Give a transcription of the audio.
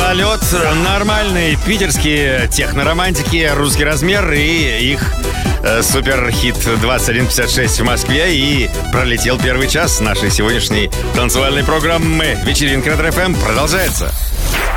Гололед, нормальные питерские техноромантики, русский размер и их суперхит 2156 в Москве. И пролетел первый час нашей сегодняшней танцевальной программы. Вечеринка Ретро ФМ продолжается.